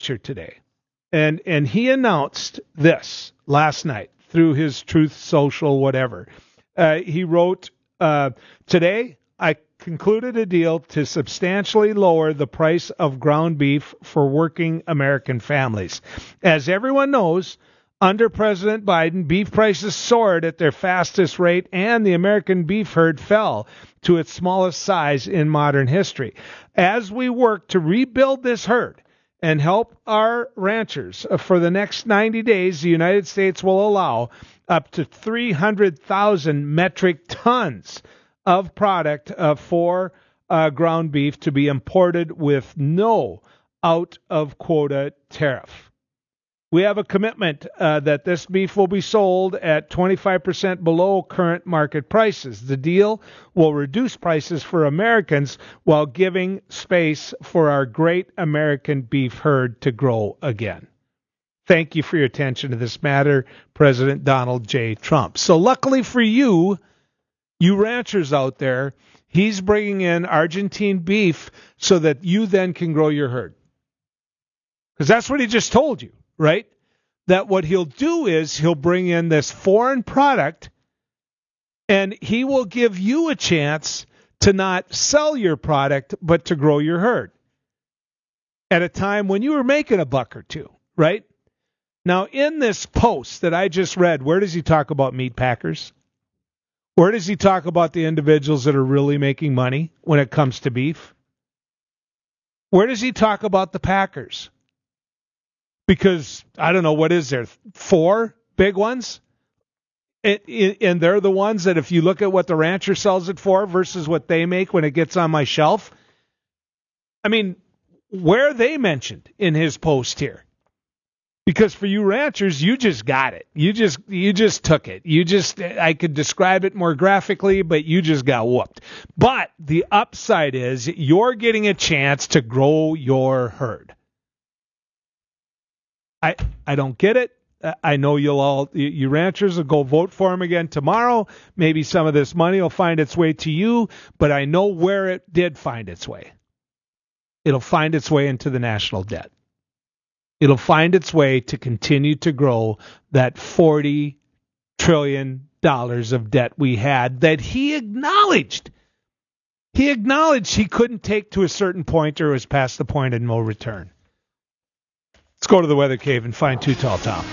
today, and he announced this last night through his Truth Social whatever. He wrote, today I concluded a deal to substantially lower the price of ground beef for working American families. As everyone knows, under President Biden, beef prices soared at their fastest rate, and the American beef herd fell to its smallest size in modern history. As we work to rebuild this herd and help our ranchers for the next 90 days, the United States will allow up to 300,000 metric tons of product for ground beef to be imported with no out-of-quota tariff. We have a commitment that this beef will be sold at 25% below current market prices. The deal will reduce prices for Americans while giving space for our great American beef herd to grow again. Thank you for your attention to this matter, President Donald J. Trump. So luckily for you ranchers out there, he's bringing in Argentine beef so that you then can grow your herd. Because that's what he just told you. Right? That what he'll do is he'll bring in this foreign product and he will give you a chance to not sell your product, but to grow your herd at a time when you were making a buck or two, right? Now, in this post that I just read, where does he talk about meat packers? Where does he talk about the individuals that are really making money when it comes to beef? Where does he talk about the packers? Because, I don't know, what is there, 4 big ones? And they're the ones that if you look at what the rancher sells it for versus what they make when it gets on my shelf, I mean, where are they mentioned in his post here? Because for you ranchers, you just got it. You just took it. I could describe it more graphically, but you just got whooped. But the upside is you're getting a chance to grow your herd. I don't get it. I know you ranchers will go vote for him again tomorrow. Maybe some of this money will find its way to you, but I know where it did find its way. It'll find its way into the national debt. It'll find its way to continue to grow that $40 trillion of debt we had that he acknowledged. He acknowledged he couldn't take to a certain point or was past the point of no return. Let's go to the weather cave and find Too Tall Tom.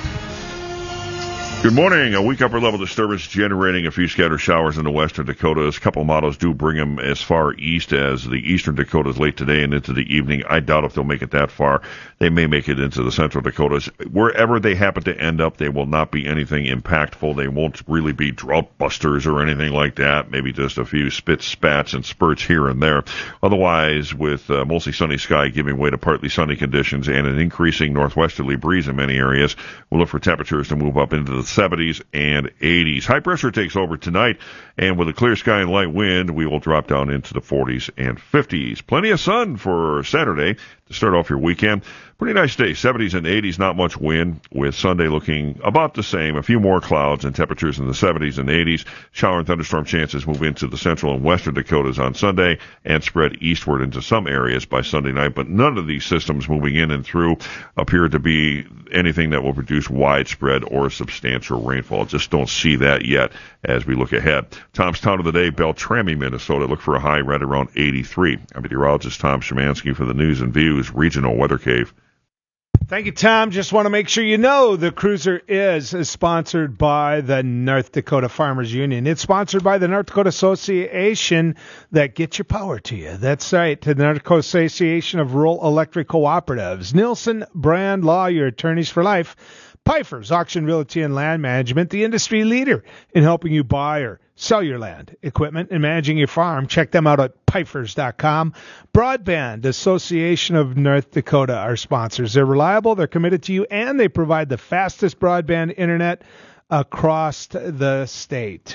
Good morning. A weak upper level disturbance generating a few scattered showers in the western Dakotas. A couple of models do bring them as far east as the eastern Dakotas late today and into the evening. I doubt if they'll make it that far. They may make it into the central Dakotas. Wherever they happen to end up, they will not be anything impactful. They won't really be drought busters or anything like that. Maybe just a few spits, spats, and spurts here and there. Otherwise, with mostly sunny sky giving way to partly sunny conditions and an increasing northwesterly breeze in many areas, we'll look for temperatures to move up into the 70s and 80s. High pressure takes over tonight, and with a clear sky and light wind, we will drop down into the 40s and 50s. Plenty of sun for Saturday to start off your weekend. Pretty nice day, 70s and 80s, not much wind, with Sunday looking about the same. A few more clouds and temperatures in the 70s and 80s. Shower and thunderstorm chances move into the central and western Dakotas on Sunday and spread eastward into some areas by Sunday night, but none of these systems moving in and through appear to be anything that will produce widespread or substantial rainfall. Just don't see that yet as we look ahead. Tom's Town of the Day, Beltrami, Minnesota. Look for a high right around 83. I'm meteorologist Tom Szymanski for the News and Views Regional Weather Cave. Thank you, Tom. Just want to make sure you know the Cruiser is sponsored by the North Dakota Farmers Union. It's sponsored by the North Dakota Association that gets your power to you. That's right, the North Dakota Association of Rural Electric Cooperatives. Nielsen Brand Law, your attorneys for life. Pfeiffer's Auction, Realty, and Land Management, the industry leader in helping you buy or sell your land, equipment, and managing your farm. Check them out at Pfeiffers.com. Broadband Association of North Dakota are sponsors. They're reliable, they're committed to you, and they provide the fastest broadband internet across the state.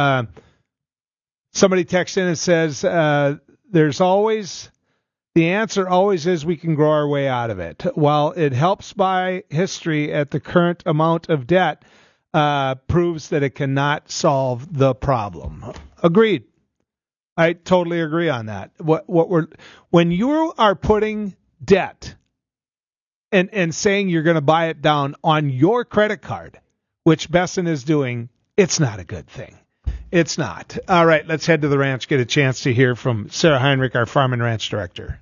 Somebody texts in and says, the answer always is we can grow our way out of it. While it helps by history at the current amount of debt, proves that it cannot solve the problem. Agreed. I totally agree on that. When you are putting debt and saying you're going to buy it down on your credit card, which Besson is doing, it's not a good thing. It's not. All right, let's head to the ranch, get a chance to hear from Sarah Heinrich, our Farm and Ranch Director.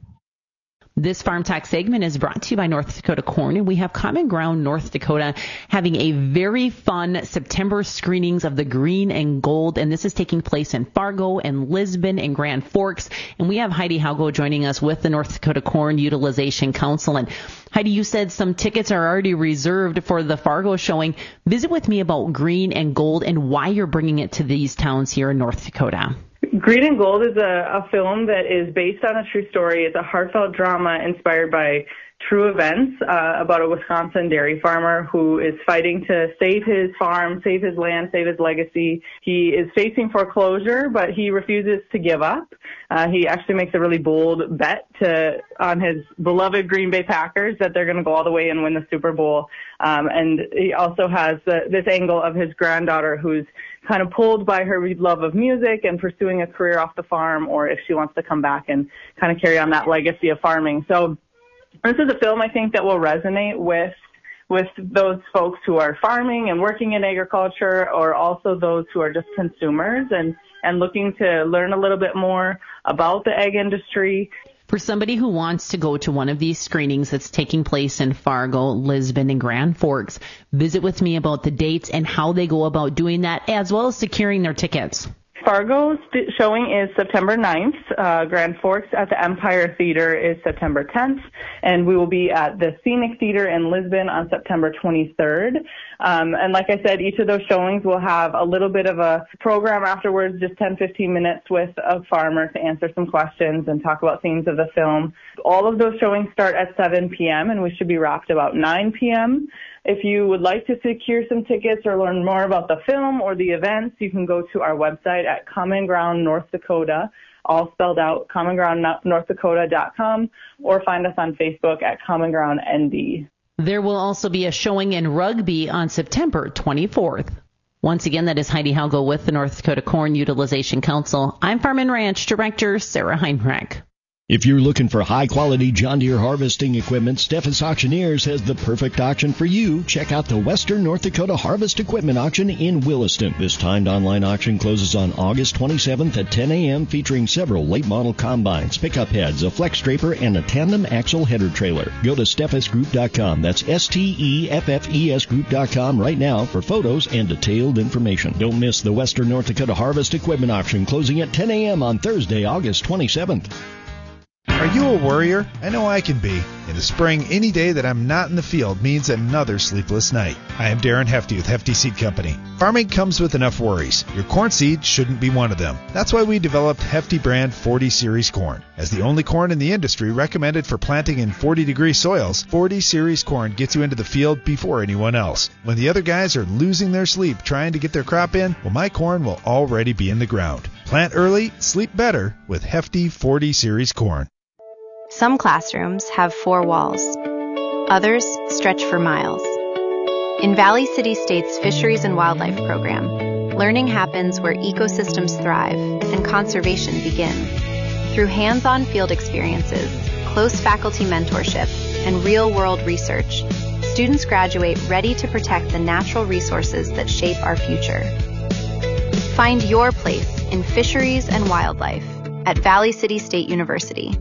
This Farm Talk segment is brought to you by North Dakota Corn, and we have Common Ground North Dakota having a very fun September screenings of the green and gold, and this is taking place in Fargo and Lisbon and Grand Forks. And we have Heidi Haugo joining us with the North Dakota Corn Utilization Council. And Heidi, you said some tickets are already reserved for the Fargo showing. Visit with me about green and gold and why you're bringing it to these towns here in North Dakota. Green and Gold is a film that is based on a true story. It's a heartfelt drama inspired by true events about a Wisconsin dairy farmer who is fighting to save his farm, save his land, save his legacy. He is facing foreclosure, but he refuses to give up. He actually makes a really bold bet on his beloved Green Bay Packers that they're going to go all the way and win the Super Bowl. And he also has this angle of his granddaughter who's kind of pulled by her love of music and pursuing a career off the farm, or if she wants to come back and kind of carry on that legacy of farming. So this is a film I think that will resonate with those folks who are farming and working in agriculture, or also those who are just consumers and looking to learn a little bit more about the egg industry. For somebody who wants to go to one of these screenings that's taking place in Fargo, Lisbon, and Grand Forks, visit with me about the dates and how they go about doing that, as well as securing their tickets. Fargo's showing is September 9th. Grand Forks at the Empire Theater is September 10th. And we will be at the Scenic Theater in Lisbon on September 23rd. And like I said, each of those showings will have a little bit of a program afterwards, just 10-15 minutes with a farmer to answer some questions and talk about themes of the film. All of those showings start at 7 p.m. and we should be wrapped about 9 p.m. If you would like to secure some tickets or learn more about the film or the events, you can go to our website at Common Ground North Dakota, all spelled out, commongroundnorthdakota.com, or find us on Facebook at Common Ground ND. There will also be a showing in Rugby on September 24th. Once again, that is Heidi Haugo with the North Dakota Corn Utilization Council. I'm Farm and Ranch Director Sarah Heinrich. If you're looking for high-quality John Deere harvesting equipment, Steffes Auctioneers has the perfect auction for you. Check out the Western North Dakota Harvest Equipment Auction in Williston. This timed online auction closes on August 27th at 10 a.m., featuring several late-model combines, pickup heads, a flex draper, and a tandem axle header trailer. Go to SteffesGroup.com. That's STEFFES Group.com right now for photos and detailed information. Don't miss the Western North Dakota Harvest Equipment Auction closing at 10 a.m. on Thursday, August 27th. Are you a worrier? I know I can be. In the spring, any day that I'm not in the field means another sleepless night. I am Darren Hefty with Hefty Seed Company. Farming comes with enough worries. Your corn seed shouldn't be one of them. That's why we developed Hefty brand 40 Series corn. As the only corn in the industry recommended for planting in 40-degree soils, 40 Series corn gets you into the field before anyone else. When the other guys are losing their sleep trying to get their crop in, well, my corn will already be in the ground. Plant early, sleep better with Hefty 40 Series corn. Some classrooms have 4 walls. Others stretch for miles. In Valley City State's Fisheries and Wildlife Program, learning happens where ecosystems thrive and conservation begins. Through hands-on field experiences, close faculty mentorship, and real-world research, students graduate ready to protect the natural resources that shape our future. Find your place in fisheries and wildlife at Valley City State University.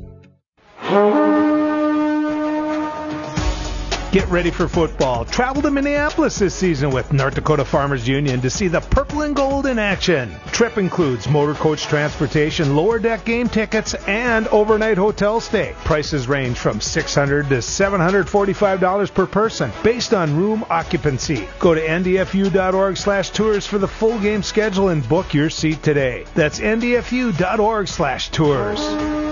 Get ready for football. Travel to Minneapolis this season with North Dakota Farmers Union to see the Purple and Gold in action. Trip includes motor coach transportation, lower deck game tickets, and overnight hotel stay. Prices range from $600 to $745 per person based on room occupancy. Go to ndfu.org/tours for the full game schedule and book your seat today. That's ndfu.org/tours.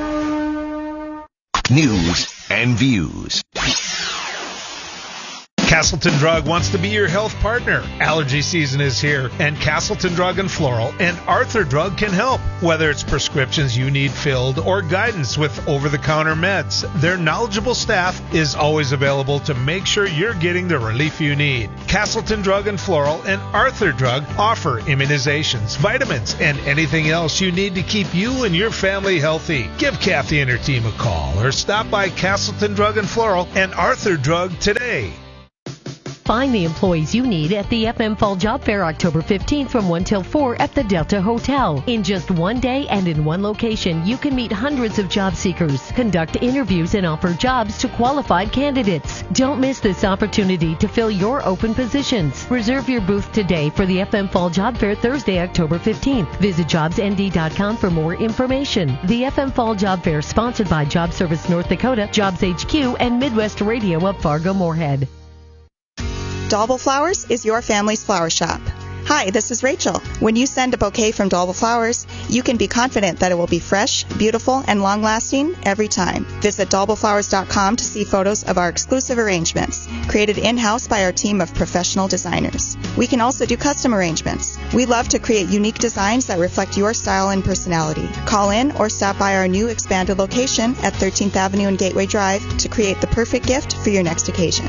News and views. Castleton Drug wants to be your health partner. Allergy season is here, and Castleton Drug and Floral and Arthur Drug can help. Whether it's prescriptions you need filled or guidance with over-the-counter meds, their knowledgeable staff is always available to make sure you're getting the relief you need. Castleton Drug and Floral and Arthur Drug offer immunizations, vitamins, and anything else you need to keep you and your family healthy. Give Kathy and her team a call or stop by Castleton Drug and Floral and Arthur Drug today. Find the employees you need at the FM Fall Job Fair October 15th from 1 till 4 at the Delta Hotel. In just one day and in one location, you can meet hundreds of job seekers, conduct interviews, and offer jobs to qualified candidates. Don't miss this opportunity to fill your open positions. Reserve your booth today for the FM Fall Job Fair Thursday, October 15th. Visit jobsnd.com for more information. The FM Fall Job Fair sponsored by Job Service North Dakota, Jobs HQ, and Midwest Radio of Fargo-Moorhead. Dalbel Flowers is your family's flower shop. Hi, this is Rachel. When you send a bouquet from Dalbel Flowers, you can be confident that it will be fresh, beautiful, and long-lasting every time. Visit dalbelflowers.com to see photos of our exclusive arrangements, created in-house by our team of professional designers. We can also do custom arrangements. We love to create unique designs that reflect your style and personality. Call in or stop by our new expanded location at 13th Avenue and Gateway Drive to create the perfect gift for your next occasion.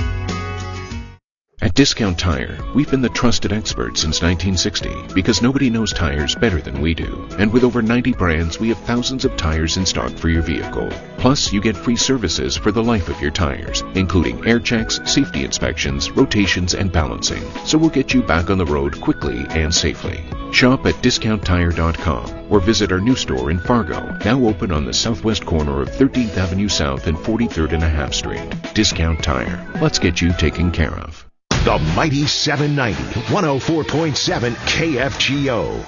At Discount Tire, we've been the trusted experts since 1960 because nobody knows tires better than we do. And with over 90 brands, we have thousands of tires in stock for your vehicle. Plus, you get free services for the life of your tires, including air checks, safety inspections, rotations, and balancing. So we'll get you back on the road quickly and safely. Shop at DiscountTire.com or visit our new store in Fargo, now open on the southwest corner of 13th Avenue South and 43rd and a half Street. Discount Tire. Let's get you taken care of. The Mighty 790, 104.7 KFGO.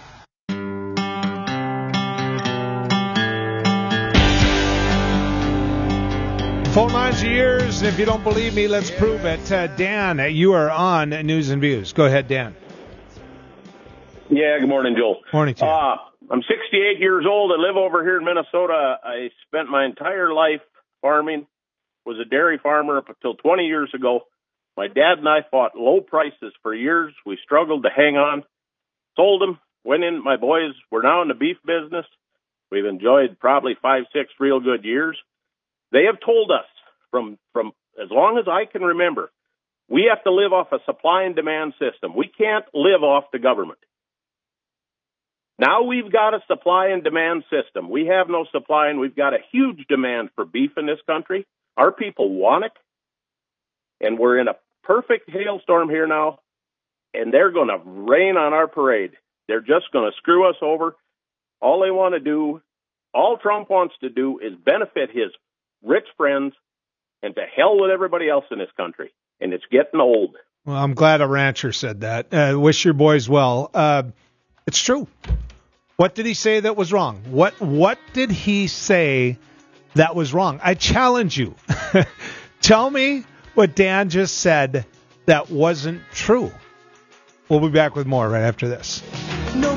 Phone lines are yours. If you don't believe me, let's prove it. Dan, you are on News and Views. Go ahead, Dan. Yeah, good morning, Joel. Morning to you. I'm 68 years old. I live over here in Minnesota. I spent my entire life farming, was a dairy farmer up until 20 years ago. My dad and I fought low prices for years. We struggled to hang on, sold them, went in. My boys, we're now in the beef business. We've enjoyed probably 5-6 real good years. They have told us from as long as I can remember, we have to live off a supply and demand system. We can't live off the government. Now we've got a supply and demand system. We have no supply, and we've got a huge demand for beef in this country. Our people want it, and we're in a perfect hailstorm here now, and they're going to rain on our parade. They're just going to screw us over. All they want to do, all Trump wants to do is benefit his rich friends, and to hell with everybody else in this country. And it's getting old. Well, I'm glad a rancher said that. Wish your boys well. It's true. What did he say that was wrong? What did he say that was wrong? I challenge you. Tell me what Dan just said that wasn't true. We'll be back with more right after this.